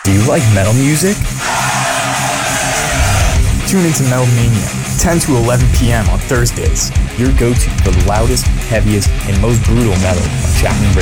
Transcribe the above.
Do you like metal music? Tune into Metal Mania, 10 to 11 p.m. on Thursdays. Your go-to for the loudest, heaviest, and most brutal metal on Chapman Radio.